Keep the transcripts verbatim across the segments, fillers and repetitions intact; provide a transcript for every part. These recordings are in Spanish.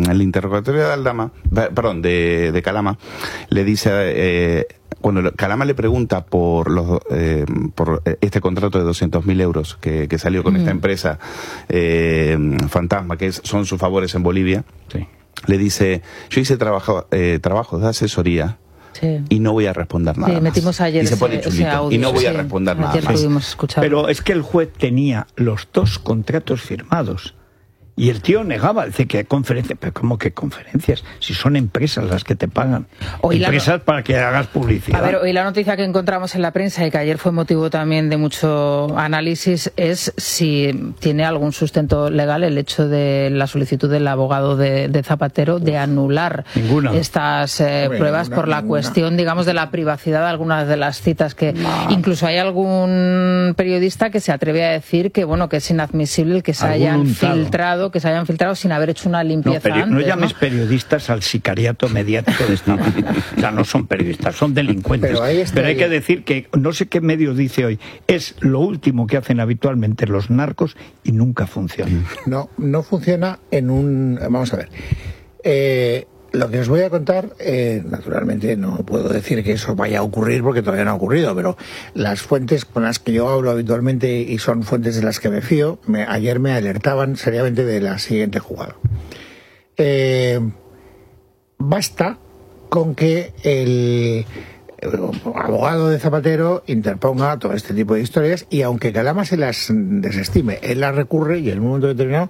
el interrogatorio de Aldama, perdón, de, de Calama, le dice, eh, cuando Calama le pregunta por los eh, por este contrato de doscientos mil euros que, que salió con mm. esta empresa eh, fantasma, que es, son sus favores en Bolivia, sí. le dice, yo hice trabajo, eh, trabajos de asesoría, sí. y no voy a responder nada. Sí, metimos ayer y se pone ese, chulito, ese audio, y no voy sí, a responder nada ayer más. Pudimos escuchar. Pero es que el juez tenía los dos contratos firmados. Y el tío negaba, dice que conferencias, pero ¿cómo que conferencias? Si son empresas las que te pagan, hoy empresas no... para que hagas publicidad. A ver, hoy la noticia que encontramos en la prensa y que ayer fue motivo también de mucho análisis es si tiene algún sustento legal el hecho de la solicitud del abogado de, de Zapatero de anular ninguna. estas eh, bueno, pruebas ninguna, por la ninguna. cuestión, digamos, de la privacidad de algunas de las citas que no. incluso hay algún periodista que se atreve a decir que bueno que es inadmisible el que se hayan untado. filtrado que se hayan filtrado sin haber hecho una limpieza no, antes. No llames ¿no? periodistas al sicariato mediático de esta manera. O sea, no son periodistas, son delincuentes. Pero, Pero hay que decir que, no sé qué medio dice hoy, es lo último que hacen habitualmente los narcos y nunca funciona. No, no funciona en un... Vamos a ver. Eh... Lo que os voy a contar, eh, naturalmente no puedo decir que eso vaya a ocurrir porque todavía no ha ocurrido, pero las fuentes con las que yo hablo habitualmente y son fuentes de las que me fío, me, ayer me alertaban seriamente de la siguiente jugada. Eh, basta con que el, el abogado de Zapatero interponga todo este tipo de historias y aunque Calama se las desestime, él las recurre y en un momento determinado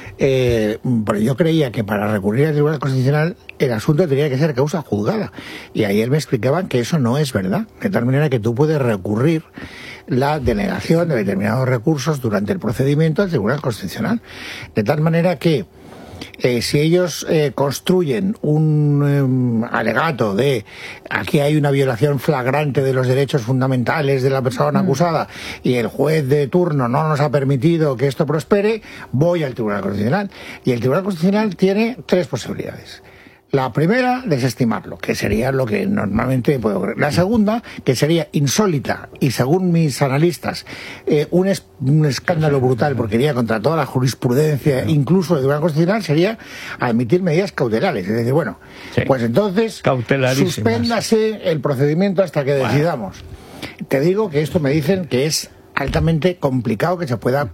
Eh, pero yo creía que para recurrir al Tribunal Constitucional el asunto tenía que ser causa juzgada y ayer me explicaban que eso no es verdad, de tal manera que tú puedes recurrir la denegación de determinados recursos durante el procedimiento al Tribunal Constitucional, de tal manera que Eh, si ellos eh, construyen un eh, alegato de aquí hay una violación flagrante de los derechos fundamentales de la persona acusada y el juez de turno no nos ha permitido que esto prospere, voy al Tribunal Constitucional. Y el Tribunal Constitucional tiene tres posibilidades. La primera, desestimarlo, que sería lo que normalmente puede ocurrir. La segunda, que sería insólita y según mis analistas eh, un, es, un escándalo brutal porque iría contra toda la jurisprudencia, incluso del Tribunal Constitucional, sería admitir medidas cautelares. Es decir, bueno, sí. pues entonces suspéndase el procedimiento hasta que bueno. decidamos. Te digo que esto me dicen que es altamente complicado que se pueda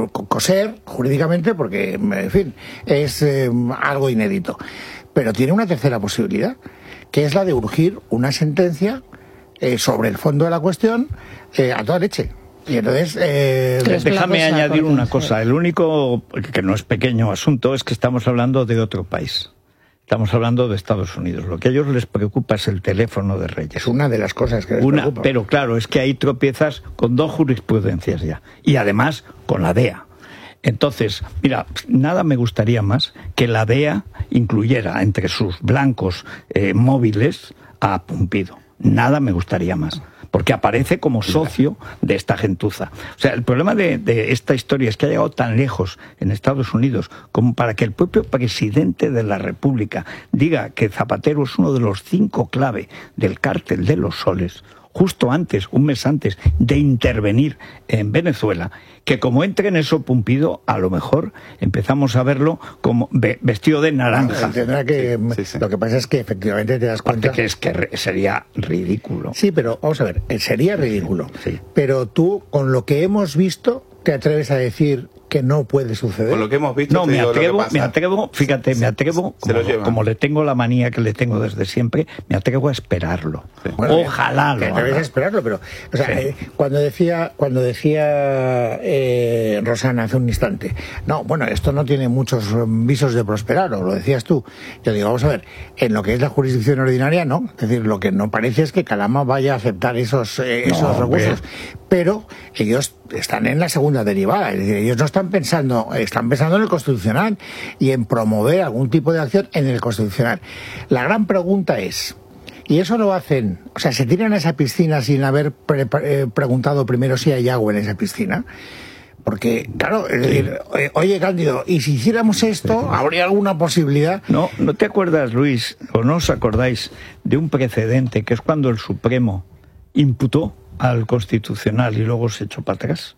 coser jurídicamente porque, en fin, es eh, algo inédito. Pero tiene una tercera posibilidad, que es la de urgir una sentencia eh, sobre el fondo de la cuestión eh, a toda leche. Y entonces, eh, déjame añadir una cosa. El único, que no es pequeño asunto, es que estamos hablando de otro país. Estamos hablando de Estados Unidos. Lo que a ellos les preocupa es el teléfono de Reyes. Es una de las cosas que les una, preocupa. Pero claro, es que ahí tropiezas con dos jurisprudencias ya. Y además con la D E A. Entonces, mira, nada me gustaría más que la D E A incluyera entre sus blancos eh, móviles a Pumpido. Nada me gustaría más. Porque aparece como socio de esta gentuza. O sea, el problema de, de esta historia es que ha llegado tan lejos en Estados Unidos como para que el propio presidente de la República diga que Zapatero es uno de los cinco clave del cártel de los soles, justo antes, un mes antes de intervenir en Venezuela, que como entre en eso Pumpido, a lo mejor empezamos a verlo como ve, vestido de naranja. Tendrá que, sí, sí. Lo que pasa es que efectivamente te das cuenta que es que sería ridículo. Sí, pero vamos a ver, sería ridículo. Sí, sí. Pero tú, con lo que hemos visto, te atreves a decir que no puede suceder. Con lo que hemos visto, no, me atrevo, me atrevo, fíjate, me atrevo, como, como le tengo la manía que le tengo desde siempre, me atrevo a esperarlo. Sí. Bueno, ojalá te lo atreves a esperarlo, pero o sea, sí. eh, cuando decía, cuando decía eh, Rosana hace un instante, no, bueno, esto no tiene muchos visos de prosperar, o lo decías tú. Yo digo, vamos a ver, en lo que es la jurisdicción ordinaria, no. Es decir, lo que no parece es que Calama vaya a aceptar esos, eh, esos no, recursos. Bien. Pero ellos están en la segunda derivada, es decir, ellos no están pensando, están pensando en el Constitucional y en promover algún tipo de acción en el Constitucional. La gran pregunta es, y eso lo hacen, o sea, se tiran a esa piscina sin haber pre pre preguntado primero si hay agua en esa piscina, porque, claro, es decir, oye, Cándido, ¿y si hiciéramos esto, habría alguna posibilidad? No, ¿no te acuerdas, Luis, o no os acordáis de un precedente que es cuando el Supremo imputó al Constitucional y luego se echó para atrás?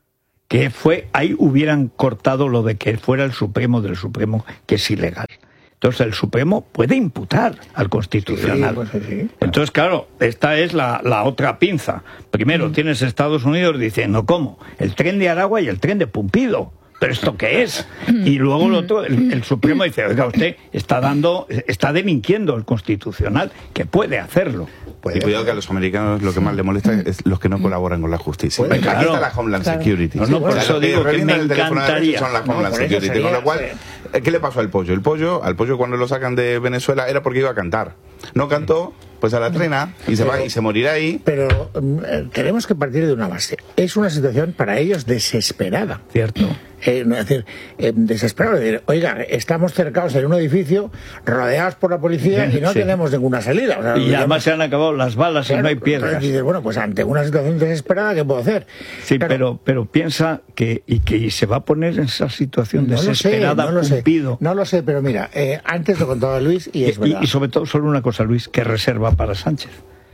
Que fue, ahí hubieran cortado lo de que fuera el Supremo del Supremo, que es ilegal. Entonces el Supremo puede imputar al Constitucional. Sí, pues sí. Entonces, claro, esta es la, la otra pinza. Primero, mm. tienes Estados Unidos diciendo, ¿cómo? El tren de Aragua y el tren de Pumpido. ¿Pero esto qué es? Y luego el, otro, el, el Supremo dice, oiga, usted está dando, está delinquiendo el Constitucional, que puede hacerlo. Y cuidado que a los americanos lo que más les molesta es los que no colaboran con la justicia. Pues, aquí claro, está la Homeland claro. Security. No, no, por eso digo que me encantaría. Son la Homeland no, Security. sería, Con lo cual, sí. ¿qué le pasó al pollo? El pollo, al pollo cuando lo sacan de Venezuela era porque iba a cantar. No cantó, pues a la trena y se va y se morirá ahí. Pero um, tenemos que partir de una base. Es una situación para ellos desesperada. Cierto. Eh, es decir, eh, desesperado. Es decir, oiga, estamos cercados en un edificio, rodeados por la policía y no sí. tenemos ninguna salida. O sea, y además se han acabado las balas claro, y no hay piedras. Y dices, bueno, pues ante una situación desesperada, ¿qué puedo hacer? Sí, claro, pero pero piensa que y que y se va a poner en esa situación no desesperada, lo sé, no Pumpido. Lo sé, no lo sé, pero mira, eh, antes lo contaba Luis y es y, verdad. Y sobre todo, solo una cosa, Luis, que reserva para Sánchez.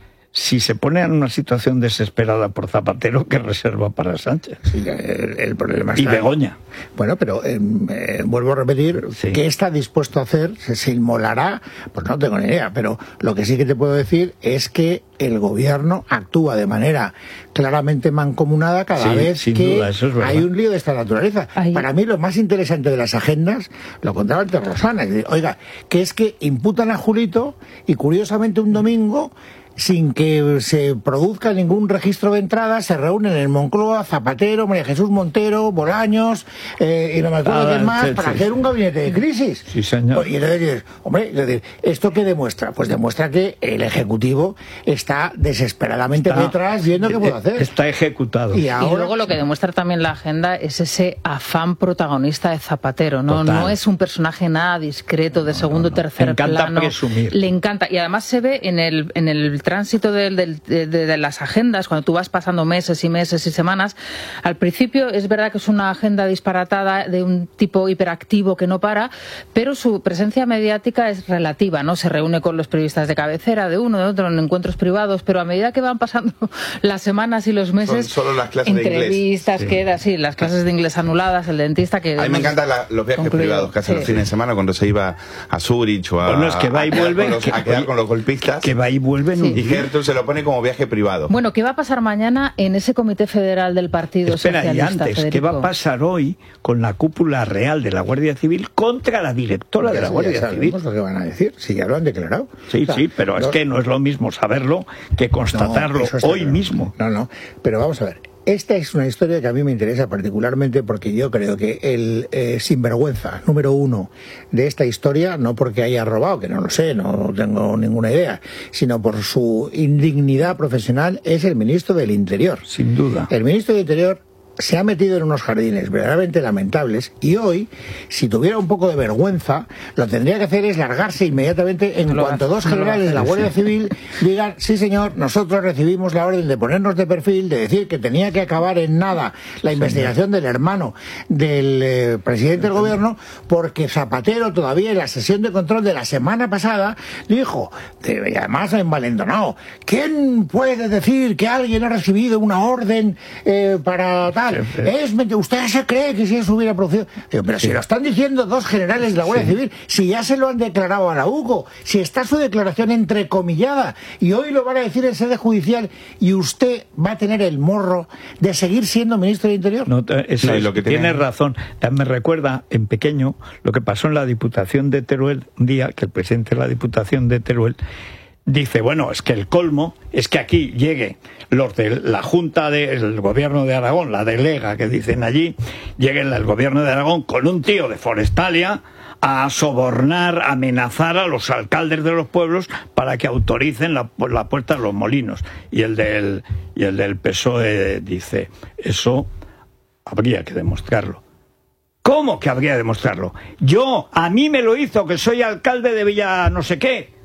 Si se pone en una situación desesperada por Zapatero, ¿qué reserva para Sánchez? Sí, el, el problema está... Y Begoña. Bueno, pero eh, eh, vuelvo a repetir, sí. ¿qué está dispuesto a hacer? ¿Se, se inmolará? Pues no tengo ni idea, pero lo que sí que te puedo decir es que el gobierno actúa de manera claramente mancomunada cada sí, vez sin que duda, eso es hay un lío de esta naturaleza. Ahí. Para mí lo más interesante de las agendas, lo contaba antes Rosana, es decir, oiga, que es que imputan a Julito y curiosamente un domingo, sin que se produzca ningún registro de entrada, se reúnen en Moncloa Zapatero, María Jesús Montero, Bolaños eh, y no me acuerdo ah, quién más, sí, para sí. hacer un gabinete de crisis. Sí, señor. Y entonces dices, hombre, es decir, ¿esto qué demuestra? Pues demuestra que el Ejecutivo está desesperadamente está, detrás viendo qué puede hacer. Está ejecutado. Y, ahora, y luego lo que demuestra también la agenda es ese afán protagonista de Zapatero, ¿no? Total. No es un personaje nada discreto de no, segundo o no, no. tercer Le encanta plano. presumir. Le encanta. Y además se ve en el, en el tránsito del, del De, de, de las agendas, cuando tú vas pasando meses y meses y semanas. Al principio es verdad que es una agenda disparatada de un tipo hiperactivo que no para, pero su presencia mediática es relativa, ¿no? Se reúne con los periodistas de cabecera, de uno, de otro, en encuentros privados, pero a medida que van pasando las semanas y los meses, son solo las clases entrevistas, de inglés. queda, sí, las clases de inglés anuladas, el dentista que... A mí me encantan la, los viajes concluido. privados que hacen Sí. los fines de semana cuando se iba a Zurich o a, bueno, es que va y a, vuelve, quedar, con los, que, a quedar con los golpistas. Que va y vuelve. Sí. Y Gertrude se lo pone como viaje privado. Bueno, ¿qué va a pasar mañana en ese Comité Federal del Partido Espera, Socialista, y antes, Federico? ¿qué va a pasar hoy con la cúpula real de la Guardia Civil contra la directora ya, de la Guardia ya Civil? sabemos lo que van a decir, si ya lo han declarado. Sí, o sea, sí, pero no, es que no es lo mismo saberlo que constatarlo no, hoy claro. mismo. No, no, pero vamos a ver. Esta es una historia que a mí me interesa particularmente porque yo creo que el eh, sinvergüenza número uno de esta historia, no porque haya robado, que no lo sé, no tengo ninguna idea, sino por su indignidad profesional, es el ministro del Interior. Sin duda. El ministro del Interior se ha metido en unos jardines verdaderamente lamentables y hoy, si tuviera un poco de vergüenza, lo tendría que hacer es largarse inmediatamente en no cuanto hace, dos no generales de la hace, Guardia sí. Civil digan, sí señor, nosotros recibimos la orden de ponernos de perfil, de decir que tenía que acabar en nada la investigación del hermano del eh, presidente del gobierno, porque Zapatero todavía en la sesión de control de la semana pasada dijo, de, y además envalentonado, ¿quién puede decir que alguien ha recibido una orden eh, para tal? Es, usted se cree que si eso hubiera producido. Digo, pero sí. Si lo están diciendo dos generales de la Guardia sí. Civil, si ya se lo han declarado a la UCO, si está su declaración entrecomillada y hoy lo van a decir en sede judicial y usted va a tener el morro de seguir siendo ministro del Interior. No, eso sí, es, lo que tiene tiene... razón. Me recuerda en pequeño lo que pasó en la Diputación de Teruel un día, que el presidente de la Diputación de Teruel dice, bueno, es que el colmo es que aquí llegue los de la Junta del Gobierno de Aragón, la delega que dicen allí, lleguen el Gobierno de Aragón con un tío de Forestalia a sobornar, amenazar a los alcaldes de los pueblos para que autoricen la, la puerta de los molinos. Y el del, y el del P S O E dice, eso habría que demostrarlo. ¿Cómo que habría que demostrarlo? Yo, a mí me lo hizo, que soy alcalde de Villa no sé qué.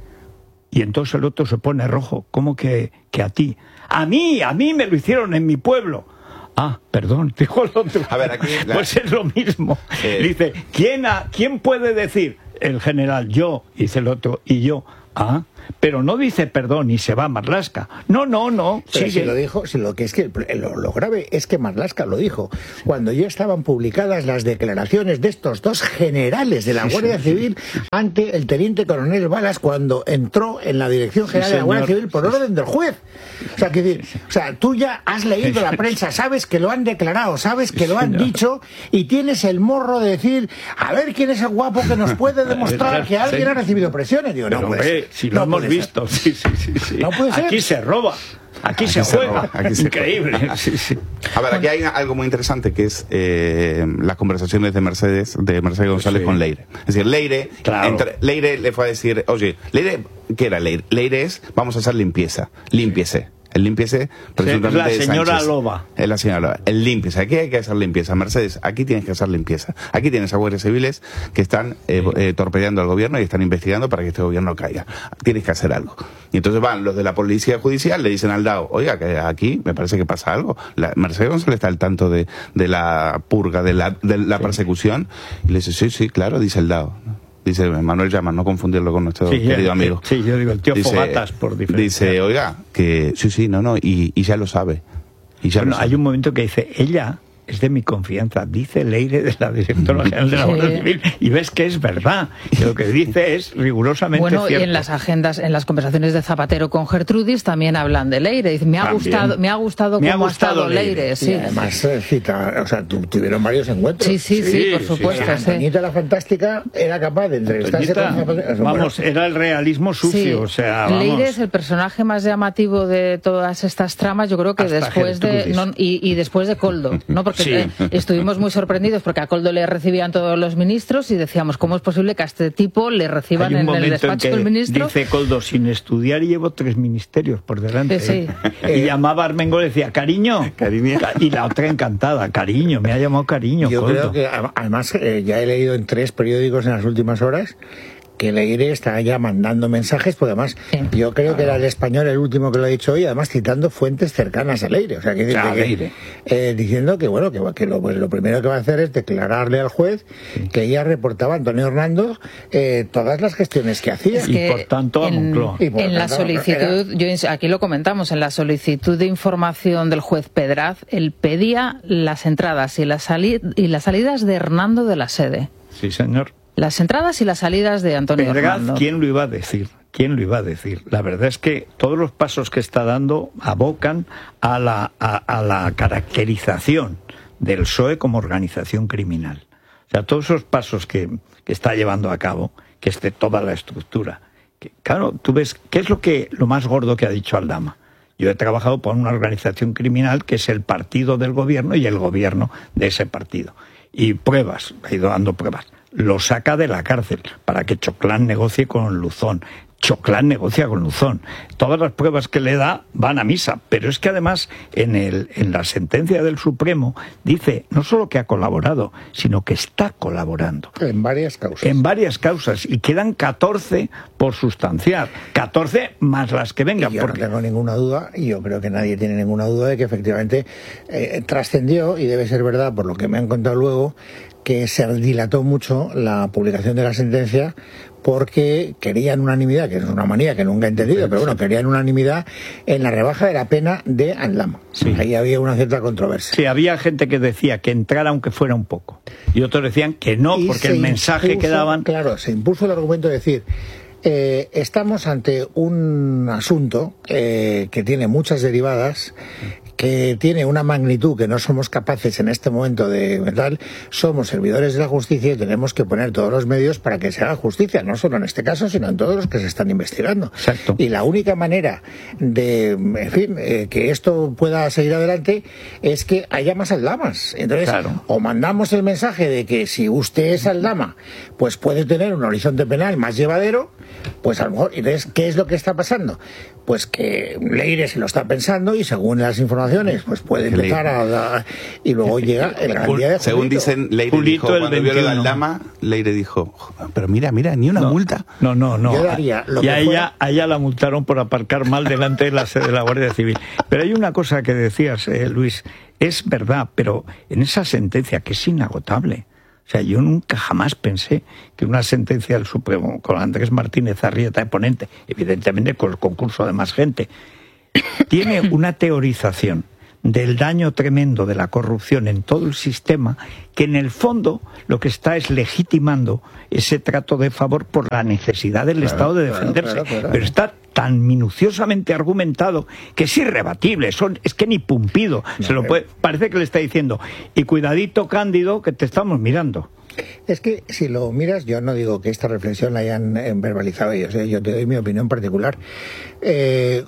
Y entonces el otro se pone rojo. ¿Cómo que, que a ti? A mí, a mí me lo hicieron en mi pueblo. Ah, perdón, dijo el otro. A ver, aquí la... Pues es lo mismo. Eh... Dice, ¿quién, ha, ¿quién puede decir? El general, yo, dice el otro, y yo. Ah, pero no dice perdón y se va a Marlaska. No, no, no. Pero sigue. si lo dijo, si lo que es que lo, lo grave es que Marlaska lo dijo cuando ya estaban publicadas las declaraciones de estos dos generales de la Guardia sí, Civil sí. ante el teniente coronel Balas cuando entró en la Dirección General sí, de la Guardia Civil por orden del juez. O sea, que decir, o sea, tú ya has leído la prensa, sabes que lo han declarado, sabes que lo han dicho y tienes el morro de decir, a ver quién es el guapo que nos puede demostrar que alguien ha recibido presiones. Digo, no, hombre, puede ser. Si lo no hemos visto, sí, sí, sí, sí. No puede ser. Aquí se roba. Aquí, aquí se, se juega. Roba, aquí Increíble. Se sí, sí. A ver, aquí hay algo muy interesante que es eh, las conversaciones de Mercedes, de Mercedes González sí. con Leire. Es decir, Leire, claro. entre, Leire le fue a decir, oye, Leire, ¿qué era Leire? Leire es, vamos a hacer limpieza, límpiese. El límpiese, presuntamente es la señora Loba. Es la señora Loba. El límpiese. Aquí hay que hacer limpieza. Mercedes, aquí tienes que hacer limpieza. Aquí tienes a guardias civiles que están eh, eh, torpedeando al gobierno y están investigando para que este gobierno caiga. Tienes que hacer algo. Y entonces van los de la policía judicial, le dicen al D A O, oiga, que aquí me parece que pasa algo. La, Mercedes González está al tanto de, de la purga, de la, de la sí. persecución. Y le dice, sí, sí, claro, dice el D A O. Dice Manuel Llamas, no confundirlo con nuestro sí, querido ya, amigo. Sí, yo digo, el tío dice, Fogatas, por diferencia. Dice, oiga, que sí, sí, no, no, y, y ya lo sabe. Y ya bueno, lo sabe. Hay un momento que dice, ella es de mi confianza, dice Leire de la directora general de la Guardia Civil, y ves que es verdad. Y lo que dice es rigurosamente bueno, cierto. Y en las agendas, en las conversaciones de Zapatero con Gertrudis también hablan de Leire. Dice, me ha también. gustado, me ha gustado me cómo ha gustado ha estado Leire. Leire. Sí. Y además eh, cita, o sea, tu, tuvieron varios encuentros. Sí, sí, sí, sí por supuesto. Sí. Sí. Antoñita la Fantástica era capaz de entrevistarse con Zapatero. Vamos, bueno. era el realismo sucio, sí. o sea, vamos. Leire es el personaje más llamativo de todas estas tramas, yo creo que Hasta después Gertrudis. de no, y, y después de Koldo, ¿no? Porque sí. eh, estuvimos muy sorprendidos porque a Koldo le recibían todos los ministros y decíamos, ¿cómo es posible que a este tipo le reciban en el despacho del ministro? Dice Koldo, sin estudiar llevo tres ministerios por delante. Sí. ¿eh? Y llamaba a Armengol y decía, cariño, cariño, y la otra encantada, cariño, me ha llamado cariño. Yo Koldo. creo que además eh, ya he leído en tres periódicos en las últimas horas que Leire está ya mandando mensajes, porque además sí. yo creo que era el Español el último que lo ha dicho hoy, además citando fuentes cercanas a Leire, o sea, que, claro, que, Leire. Eh, diciendo que bueno, que, que lo, pues, lo primero que va a hacer es declararle al juez sí. que ella reportaba a Antonio Hernando eh, todas las gestiones que hacía. Es que y por tanto a Moncloa. En, en la solicitud, era... yo, aquí lo comentamos, en la solicitud de información del juez Pedraz, él pedía las entradas y las, sali y las salidas de Hernando de la sede. Sí, señor. Las entradas y las salidas de Antonio Pedraz, Hernando. ¿quién lo iba a decir? ¿Quién lo iba a decir? La verdad es que todos los pasos que está dando abocan a la, a, a la caracterización del P S O E como organización criminal. O sea, todos esos pasos que, que está llevando a cabo, que es de toda la estructura. Que, claro, tú ves, ¿qué es lo, que, lo más gordo que ha dicho Aldama? Yo he trabajado por una organización criminal que es el partido del gobierno y el gobierno de ese partido. Y pruebas, ha ido dando pruebas. Lo saca de la cárcel para que Choclán negocie con Luzón. Choclán negocia con Luzón. Todas las pruebas que le da van a misa, pero es que además en, el, en la sentencia del Supremo dice no solo que ha colaborado, sino que está colaborando. En varias causas. En varias causas, y quedan catorce por sustanciar. catorce más las que vengan. Y yo porque... no tengo ninguna duda, y yo creo que nadie tiene ninguna duda de que efectivamente eh, trascendió, y debe ser verdad por lo que me han contado luego, que se dilató mucho la publicación de la sentencia porque querían unanimidad, que es una manía que nunca he entendido, pero bueno, querían unanimidad en la rebaja de la pena de Aldama. Sí. Ahí había una cierta controversia. Sí, había gente que decía que entrara aunque fuera un poco, y otros decían que no, y porque el mensaje impuso, que daban... Claro, se impuso el argumento de decir, eh, estamos ante un asunto eh, que tiene muchas derivadas, que tiene una magnitud que no somos capaces en este momento de tal, somos servidores de la justicia y tenemos que poner todos los medios para que se haga justicia, no solo en este caso, sino en todos los que se están investigando. Exacto. Y la única manera de, en fin, eh, que esto pueda seguir adelante es que haya más aldamas. Entonces, claro. o mandamos el mensaje de que si usted es aldama, pues puede tener un horizonte penal más llevadero, pues a lo mejor, entonces, ¿qué es lo que está pasando? Pues que Leire se lo está pensando y según las informaciones pues puede empezar a, a y luego llega el gran día de Julito. Según dicen, Leire Julito, dijo, cuando vio lo de Aldama, Leire dijo, pero mira, mira, ni una no, multa. No, no, no. Yo daría lo y que a, fuera... ella, a ella la multaron por aparcar mal delante de la sede de la Guardia Civil. Pero hay una cosa que decías, eh, Luis, es verdad, pero en esa sentencia que es inagotable. O O sea, yo nunca jamás pensé que una sentencia del Supremo, con Andrés Martínez Arrieta de ponente, evidentemente con el concurso de más gente, tiene una teorización del daño tremendo de la corrupción en todo el sistema, que en el fondo lo que está es legitimando ese trato de favor por la necesidad del claro, Estado de defenderse. Claro, claro, claro. Pero está tan minuciosamente argumentado que es irrebatible, son, es que ni Pumpido no, se lo puede, parece que le está diciendo, y cuidadito Cándido que te estamos mirando. Es que si lo miras, yo no digo que esta reflexión la hayan verbalizado ellos, ¿eh? Yo te doy mi opinión particular. Eh,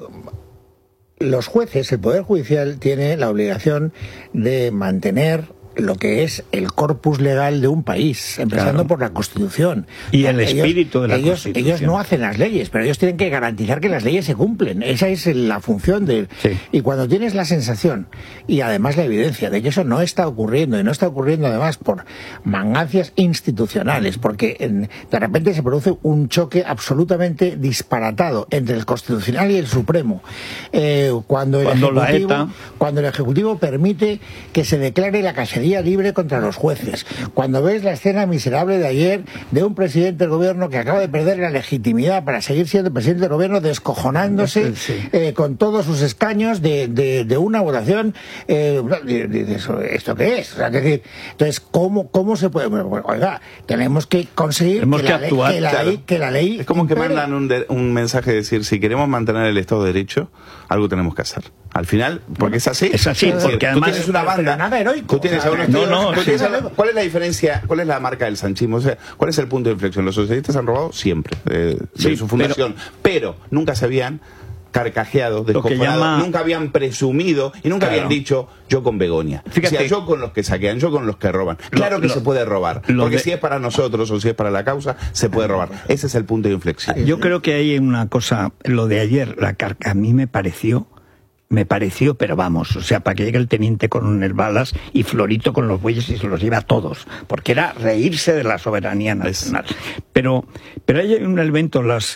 los jueces, el Poder Judicial tiene la obligación de mantener lo que es el corpus legal de un país, empezando claro. por la Constitución. Y el ellos, espíritu de la ellos, Constitución. Ellos no hacen las leyes, pero ellos tienen que garantizar que las leyes se cumplen. Esa es la función de... Sí. Y cuando tienes la sensación, y además la evidencia, de que eso no está ocurriendo, y no está ocurriendo además por mangancias institucionales, porque en, de repente se produce un choque absolutamente disparatado entre el Constitucional y el Supremo. Eh, cuando, el cuando, ejecutivo, la ETA... cuando el Ejecutivo permite que se declare la cacería libre contra los jueces, cuando ves la escena miserable de ayer de un presidente del gobierno que acaba de perder la legitimidad para seguir siendo presidente del gobierno, descojonándose sí. eh, con todos sus escaños de, de, de una votación, eh, de, de, de eso, ¿esto qué es? O sea, es decir, entonces, ¿cómo, cómo se puede? Bueno, oiga, tenemos que conseguir tenemos que, que, la actuar, ley, que, la claro. ley, que la ley... Es como impere. que mandan un, de, un mensaje de decir, si queremos mantener el Estado de Derecho, algo tenemos que hacer. Al final, porque bueno, es así. Es así, es porque decir, además tú tienes una banda, nada heroico. Tú tienes o sea, a unos no, no, tú tienes sí. a, ¿cuál es la diferencia? ¿Cuál es la marca del sanchismo? O sea, ¿cuál es el punto de inflexión? Los socialistas han robado siempre eh, sí, de su fundación, pero, pero nunca se habían carcajeado, descojonado, llama... nunca habían presumido y nunca claro. habían dicho yo con Begoña. Fíjate, o sea, yo con los que saquean, yo con los que roban. Claro lo, que lo, se puede robar, porque de... si es para nosotros o si es para la causa, se puede robar. Ese es el punto de inflexión. Yo creo que hay una cosa, lo de ayer, la carca, a mí me pareció Me pareció, pero vamos, o sea, para que llegue el teniente coronel Balas y Florito con los bueyes y se los lleva a todos, porque era reírse de la soberanía nacional. Pero, pero hay un elemento, las,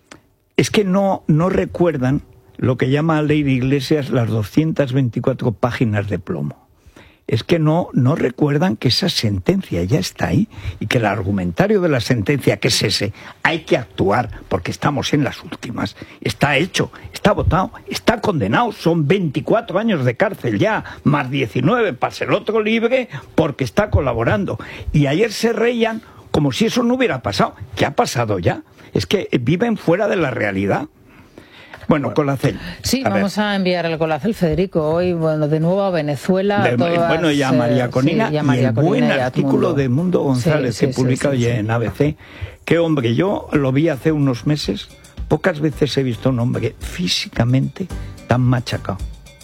es que no, no recuerdan lo que llama Ley Iglesias las doscientas veinticuatro páginas de plomo. Es que no, no recuerdan que esa sentencia ya está ahí y que el argumentario de la sentencia, que es ese, hay que actuar porque estamos en las últimas, está hecho, está votado, está condenado, son veinticuatro años de cárcel ya, más diecinueve, pase el otro libre porque está colaborando. Y ayer se reían como si eso no hubiera pasado. ¿Qué ha pasado ya? Es que viven fuera de la realidad. Bueno, Colacel. Sí, a vamos ver. a enviar el Colacel, Federico, hoy, bueno, de nuevo a Venezuela. De, todas, bueno, y a María Conina, sí, y, a María y el Conina buen y a artículo de Mundo González sí, sí, que sí, publica hoy sí, sí. en A B C. Qué hombre, yo lo vi hace unos meses, pocas veces he visto un hombre físicamente tan machacado.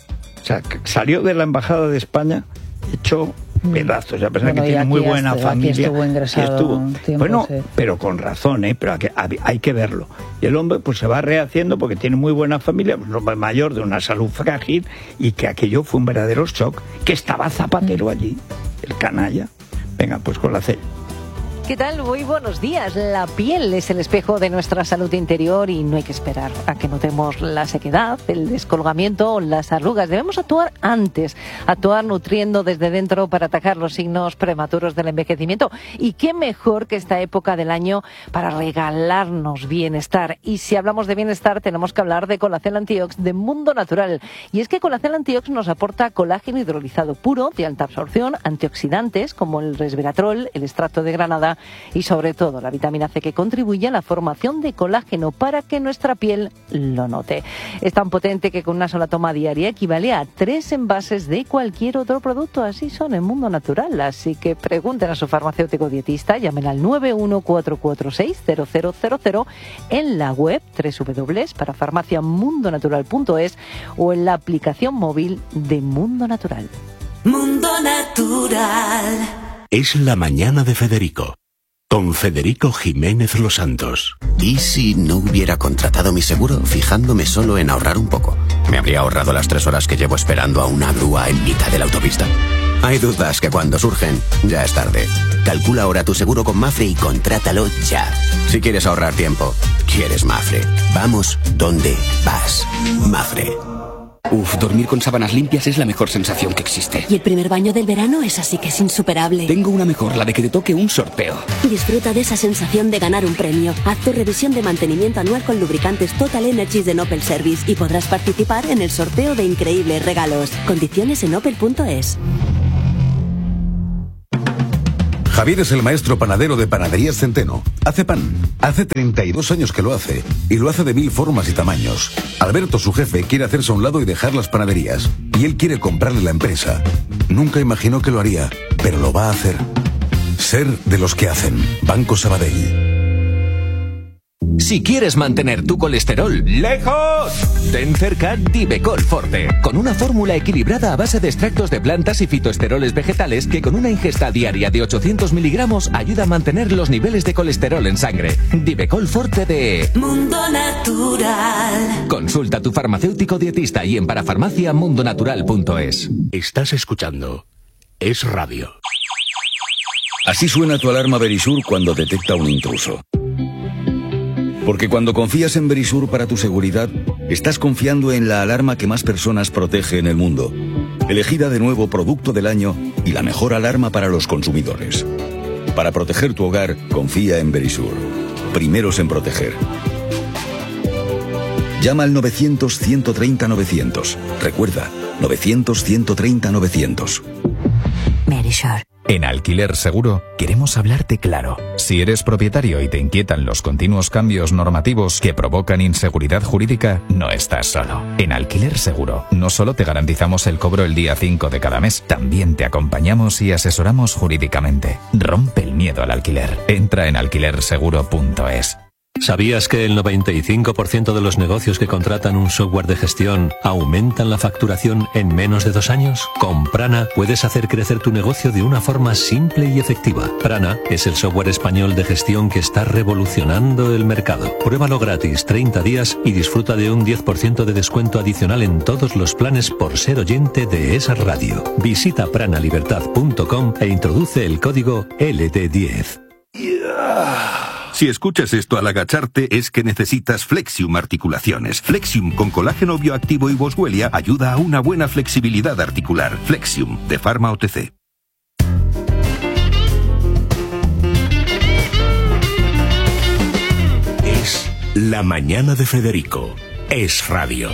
O sea, salió de la Embajada de España hecho pedazos, a pesar bueno, que tiene muy buena estuvo, familia. Estuvo ingresado estuvo. Un tiempo, bueno, sí. pero con razón, ¿eh? Pero hay que, hay que verlo. Y el hombre pues se va rehaciendo porque tiene muy buena familia, un hombre mayor de una salud frágil, y que aquello fue un verdadero shock, que estaba Zapatero allí, el canalla. Venga, pues con la C. ¿Qué tal? Muy buenos días. La piel es el espejo de nuestra salud interior y no hay que esperar a que notemos la sequedad, el descolgamiento o las arrugas. Debemos actuar antes, actuar nutriendo desde dentro para atacar los signos prematuros del envejecimiento. Y qué mejor que esta época del año para regalarnos bienestar. Y si hablamos de bienestar, tenemos que hablar de Colacel Antiox de Mundo Natural. Y es que Colacel Antiox nos aporta colágeno hidrolizado puro, de alta absorción, antioxidantes como el resveratrol, el extracto de granada y sobre todo la vitamina C, que contribuye a la formación de colágeno para que nuestra piel lo note. Es tan potente que con una sola toma diaria equivale a tres envases de cualquier otro producto. Así son en Mundo Natural. Así que pregunten a su farmacéutico dietista, llamen al nueve uno cuatro cuatro seis cero cero cero cero en la web doble u doble u doble u para farmacia mundo natural punto es o en la aplicación móvil de Mundo Natural. Mundo Natural. Es la mañana de Federico. Con Federico Jiménez Los Santos. ¿Y si no hubiera contratado mi seguro fijándome solo en ahorrar un poco? ¿Me habría ahorrado las tres horas que llevo esperando a una grúa en mitad de la autopista? Hay dudas que cuando surgen, ya es tarde. Calcula ahora tu seguro con Mafre y contrátalo ya. Si quieres ahorrar tiempo, quieres Mafre. Vamos donde vas. Mafre. Uf, dormir con sábanas limpias es la mejor sensación que existe. Y el primer baño del verano es así que es insuperable. Tengo una mejor, la de que te toque un sorteo. Disfruta de esa sensación de ganar un premio. Haz tu revisión de mantenimiento anual con lubricantes Total Energies de Opel Service y podrás participar en el sorteo de increíbles regalos. Condiciones en opel punto es. Javier es el maestro panadero de Panaderías Centeno. Hace pan. Hace treinta y dos años que lo hace. Y lo hace de mil formas y tamaños. Alberto, su jefe, quiere hacerse a un lado y dejar las panaderías. Y él quiere comprarle la empresa. Nunca imaginó que lo haría, pero lo va a hacer. Ser de los que hacen. Banco Sabadell. Si quieres mantener tu colesterol lejos, ten cerca Divecol Forte, con una fórmula equilibrada a base de extractos de plantas y fitoesteroles vegetales que con una ingesta diaria de ochocientos miligramos ayuda a mantener los niveles de colesterol en sangre. Divecol Forte de Mundo Natural. Consulta a tu farmacéutico dietista y en parafarmacia mundonatural punto es. Estás escuchando Es Radio. Así suena tu alarma Verisur cuando detecta un intruso. Porque cuando confías en Verisur para tu seguridad, estás confiando en la alarma que más personas protege en el mundo. Elegida de nuevo Producto del Año y la mejor alarma para los consumidores. Para proteger tu hogar, confía en Verisur. Primeros en proteger. Llama al novecientos, ciento treinta, novecientos. Recuerda, novecientos, ciento treinta, novecientos. Verisur. En Alquiler Seguro queremos hablarte claro. Si eres propietario y te inquietan los continuos cambios normativos que provocan inseguridad jurídica, no estás solo. En Alquiler Seguro no solo te garantizamos el cobro el día cinco de cada mes, también te acompañamos y asesoramos jurídicamente. Rompe el miedo al alquiler. Entra en alquiler seguro punto es. ¿Sabías que el noventa y cinco por ciento de los negocios que contratan un software de gestión aumentan la facturación en menos de dos años? Con Prana puedes hacer crecer tu negocio de una forma simple y efectiva. Prana es el software español de gestión que está revolucionando el mercado. Pruébalo gratis treinta días y disfruta de un diez por ciento de descuento adicional en todos los planes por ser oyente de esa radio. Visita prana libertad punto com e introduce el código L D diez. Si escuchas esto al agacharte es que necesitas Flexium Articulaciones. Flexium con colágeno bioactivo y boswellia ayuda a una buena flexibilidad articular. Flexium de Pharma O T C. Es La Mañana de Federico. Es Radio.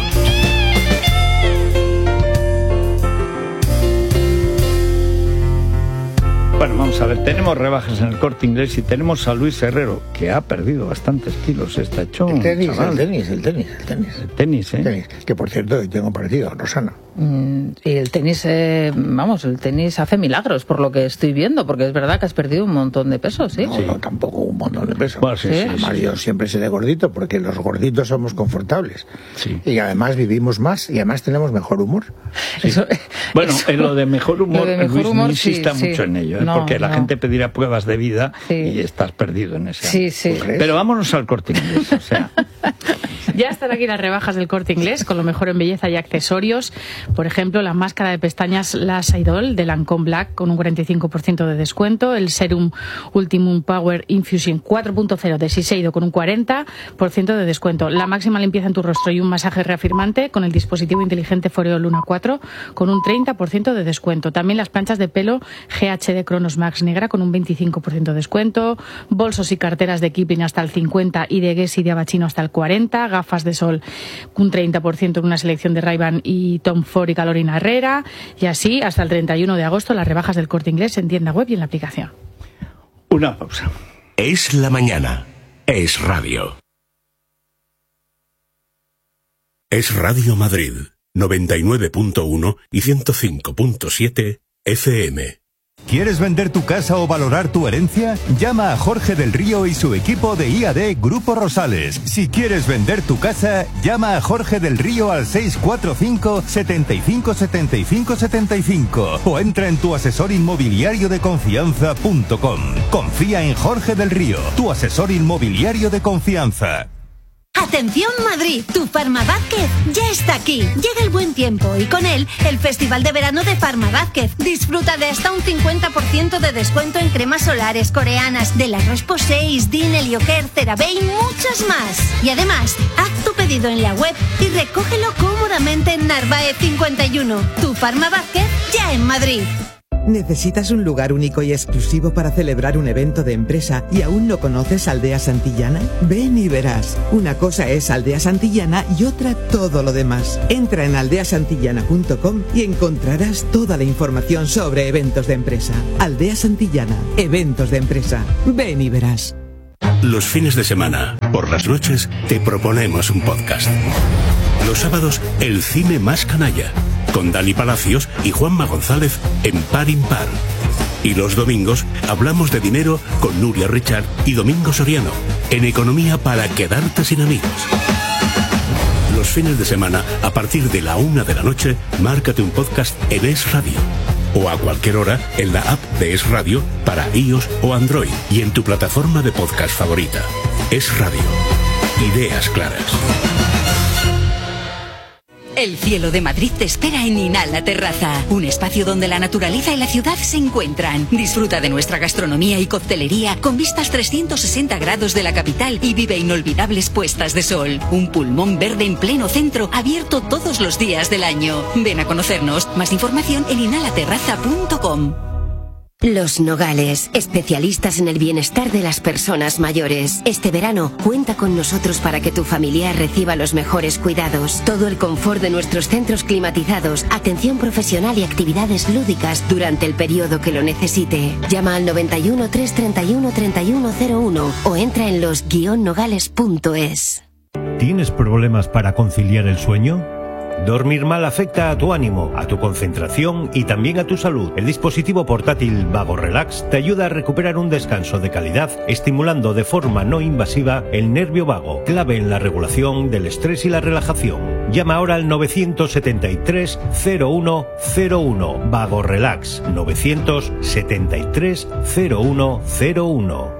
Bueno, vamos a ver, tenemos rebajas en el Corte Inglés y tenemos a Luis Herrero, que ha perdido bastantes kilos, está hecho el tenis, chaval. el tenis, el tenis, el tenis. El tenis, ¿eh? El tenis, que por cierto, tengo partido, Rosana. Mm, y el tenis, eh, vamos, el tenis hace milagros, por lo que estoy viendo, porque es verdad que has perdido un montón de peso, ¿sí? No, sí. no tampoco un montón de peso. Bueno, sí, ¿Sí? sí, Además, sí, yo sí. siempre seré gordito, porque los gorditos somos confortables. Sí. Y además vivimos más, y además tenemos mejor humor. Sí. Eso, bueno, eso, en lo de mejor humor, de mejor Luis humor, no insista sí, mucho sí. en ello, ¿eh? No, porque la no. gente pedirá pruebas de vida sí. y estás perdido en ese Sí, sí. Pero vámonos al Corte Inglés, o sea... Ya están aquí las rebajas del Corte Inglés, con lo mejor en belleza y accesorios. Por ejemplo, la máscara de pestañas Lash Idol de Lancôme Black con un cuarenta y cinco por ciento de descuento. El Serum Ultimum Power Infusion cuatro punto cero de Shiseido con un cuarenta por ciento de descuento. La máxima limpieza en tu rostro y un masaje reafirmante con el dispositivo inteligente Foreo Luna cuatro con un treinta por ciento de descuento. También las planchas de pelo G H D Chronos Max Negra con un veinticinco por ciento de descuento. Bolsos y carteras de Kipling hasta el cincuenta por ciento y de Guess y de Abachino hasta el cuarenta por ciento. Gafas de sol un treinta por ciento en una selección de Ray-Ban y Tom Ford y Carolina Herrera. Y así hasta el treinta y uno de agosto las rebajas del Corte Inglés en tienda web y en la aplicación. Una pausa. Es la mañana. Es radio. Es Radio Madrid, noventa y nueve punto uno y ciento cinco punto siete F M. ¿Quieres vender tu casa o valorar tu herencia? Llama a Jorge del Río y su equipo de I A D Grupo Rosales. Si quieres vender tu casa, llama a Jorge del Río al seis cuatro cinco, setenta y cinco, setenta y cinco, setenta y cinco o entra en tu asesor inmobiliario de confianza punto com. Confía en Jorge del Río, tu asesor inmobiliario de confianza. Atención Madrid, tu Farma Vázquez ya está aquí. Llega el buen tiempo y con él el Festival de Verano de Farma Vázquez. Disfruta de hasta un cincuenta por ciento de descuento en cremas solares coreanas de la Roche Posay, Isdin, Helioker, CeraVe y muchas más. Y además, haz tu pedido en la web y recógelo cómodamente en Narváez cincuenta y uno. Tu Farma Vázquez ya en Madrid. ¿Necesitas un lugar único y exclusivo para celebrar un evento de empresa y aún no conoces Aldea Santillana? Ven y verás. Una cosa es Aldea Santillana y otra todo lo demás. Entra en aldea santillana punto com y encontrarás toda la información sobre eventos de empresa. Aldea Santillana, eventos de empresa. Ven y verás. Los fines de semana, por las noches, te proponemos un podcast. Los sábados, el cine más canalla, con Dani Palacios y Juanma González en Par Impar. Y los domingos hablamos de dinero con Nuria Richard y Domingo Soriano, en Economía para quedarte sin amigos. Los fines de semana, a partir de la una de la noche, márcate un podcast en Es Radio. O a cualquier hora en la app de Es Radio para iOS o Android y en tu plataforma de podcast favorita. Es Radio. Ideas claras. El cielo de Madrid te espera en Inhala Terraza, un espacio donde la naturaleza y la ciudad se encuentran. Disfruta de nuestra gastronomía y coctelería con vistas trescientos sesenta grados de la capital y vive inolvidables puestas de sol. Un pulmón verde en pleno centro, abierto todos los días del año. Ven a conocernos. Más información en inhala terraza punto com. Los Nogales, especialistas en el bienestar de las personas mayores. Este verano, cuenta con nosotros para que tu familiar reciba los mejores cuidados. Todo el confort de nuestros centros climatizados, atención profesional y actividades lúdicas durante el periodo que lo necesite. Llama al noventa y uno, trescientos treinta y uno, treinta y uno cero uno o entra en los guion nogales punto es. ¿Tienes problemas para conciliar el sueño? Dormir mal afecta a tu ánimo, a tu concentración y también a tu salud. El dispositivo portátil Vago Relax te ayuda a recuperar un descanso de calidad, estimulando de forma no invasiva el nervio vago, clave en la regulación del estrés y la relajación. Llama ahora al novecientos setenta y tres, cero uno cero uno. Vago Relax, novecientos setenta y tres, cero uno cero uno.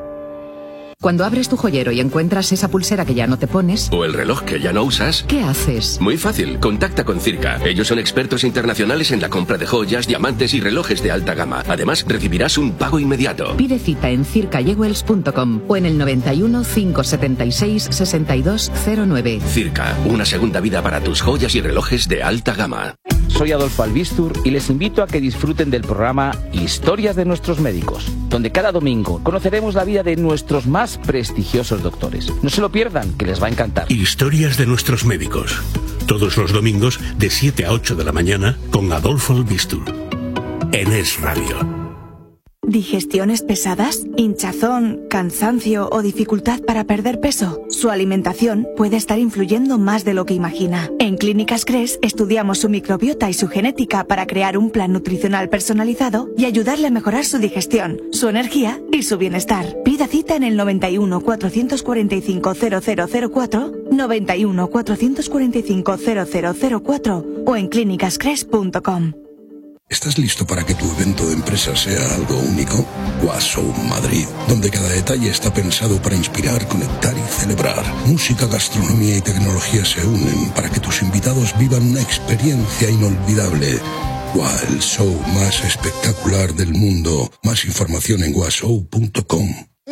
Cuando abres tu joyero y encuentras esa pulsera que ya no te pones... O el reloj que ya no usas... ¿Qué haces? Muy fácil, contacta con Circa. Ellos son expertos internacionales en la compra de joyas, diamantes y relojes de alta gama. Además, recibirás un pago inmediato. Pide cita en circa jewels punto com o en el noventa y uno, cinco setenta y seis, sesenta y dos cero nueve. Circa, una segunda vida para tus joyas y relojes de alta gama. Soy Adolfo Albistur y les invito a que disfruten del programa Historias de nuestros médicos, donde cada domingo conoceremos la vida de nuestros más prestigiosos doctores. No se lo pierdan, que les va a encantar. Historias de nuestros médicos. Todos los domingos de siete a ocho de la mañana con Adolfo Albistur. En Es Radio. ¿Digestiones pesadas? ¿Hinchazón, cansancio o dificultad para perder peso? Su alimentación puede estar influyendo más de lo que imagina. En Clínicas Cres estudiamos su microbiota y su genética para crear un plan nutricional personalizado y ayudarle a mejorar su digestión, su energía y su bienestar. Pida cita en el noventa y uno, cuatrocientos cuarenta y cinco, cero cero cero cuatro, noventa y uno, cuatrocientos cuarenta y cinco, cero cero cero cuatro o en clínicas cres punto com. ¿Estás listo para que tu evento de empresa sea algo único? Guasou Madrid, donde cada detalle está pensado para inspirar, conectar y celebrar. Música, gastronomía y tecnología se unen para que tus invitados vivan una experiencia inolvidable. Guau, el show más espectacular del mundo. Más información en guasou punto com.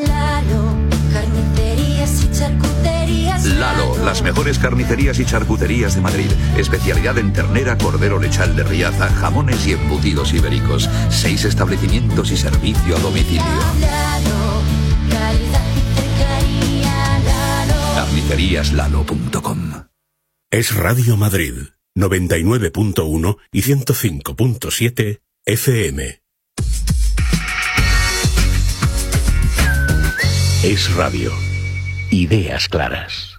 Lalo, las mejores carnicerías y charcuterías de Madrid. Especialidad en ternera, cordero lechal de Riaza, jamones y embutidos ibéricos. Seis establecimientos y servicio a domicilio. carnicerías lalo punto com. Es Radio Madrid, noventa y nueve punto uno y ciento cinco punto siete F M. Es Radio. Ideas claras.